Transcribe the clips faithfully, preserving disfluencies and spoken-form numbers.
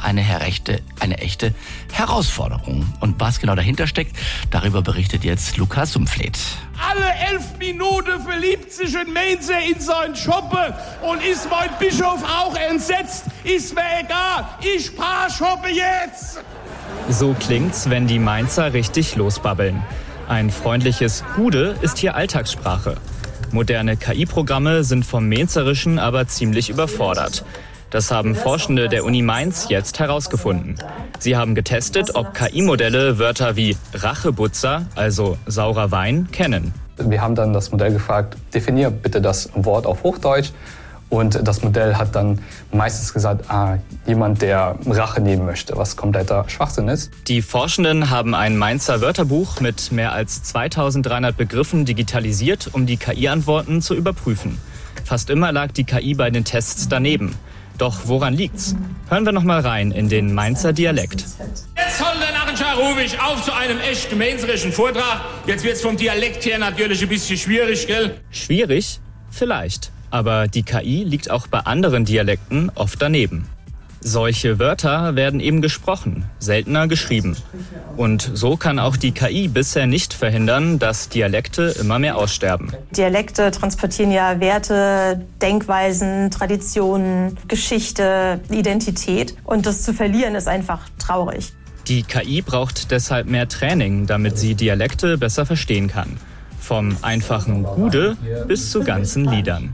eine, rechte, eine echte Herausforderung. Und was genau dahinter steckt, darüber berichtet jetzt Lukas Sumpfleth. Alle elf Minuten verliebt sich ein Mainzer in seinen Shoppe und ist mein Bischof auch entsetzt. Ist mir egal, ich paar shoppe jetzt. So klingt's, wenn die Mainzer richtig losbabbeln. Ein freundliches Gude ist hier Alltagssprache. Moderne K I-Programme sind vom Mainzerischen aber ziemlich überfordert. Das haben Forschende der Uni Mainz jetzt herausgefunden. Sie haben getestet, ob K I-Modelle Wörter wie Rachebutzer, also saurer Wein, kennen. Wir haben dann das Modell gefragt, definier bitte das Wort auf Hochdeutsch. Und das Modell hat dann meistens gesagt, ah, jemand, der Rache nehmen möchte, was kompletter Schwachsinn ist. Die Forschenden haben ein Mainzer Wörterbuch mit mehr als zweitausenddreihundert Begriffen digitalisiert, um die K I-Antworten zu überprüfen. Fast immer lag die K I bei den Tests daneben. Doch woran liegt's? Hören wir noch mal rein in den Mainzer Dialekt. Jetzt soll der Narrenschar rufe ich auf zu einem echten mainzerischen Vortrag. Jetzt wird's vom Dialekt her natürlich ein bisschen schwierig, gell? Schwierig? Vielleicht. Aber die K I liegt auch bei anderen Dialekten oft daneben. Solche Wörter werden eben gesprochen, seltener geschrieben. Und so kann auch die K I bisher nicht verhindern, dass Dialekte immer mehr aussterben. Dialekte transportieren ja Werte, Denkweisen, Traditionen, Geschichte, Identität. Und das zu verlieren ist einfach traurig. Die K I braucht deshalb mehr Training, damit sie Dialekte besser verstehen kann. Vom einfachen Gude bis zu ganzen Liedern.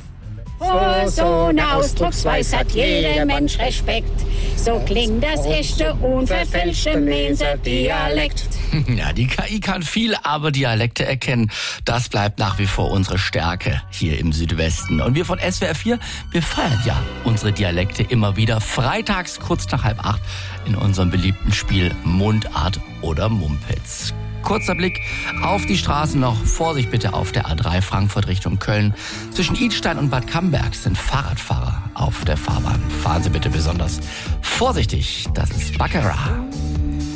Vor so einer Ausdrucksweise hat jeder Mensch Respekt. So klingt das echte, unverfälschte Mainzer Dialekt. Ja, die K I kann viel, aber Dialekte erkennen, das bleibt nach wie vor unsere Stärke hier im Südwesten. Und wir von S W R vier, wir feiern ja unsere Dialekte immer wieder freitags kurz nach halb acht in unserem beliebten Spiel Mundart oder Mumpitz. Kurzer Blick auf die Straßen noch. Vorsicht bitte auf der A drei Frankfurt Richtung Köln. Zwischen Idstein und Bad Camberg sind Fahrradfahrer auf der Fahrbahn. Fahren Sie bitte besonders vorsichtig. Das ist Baccarat.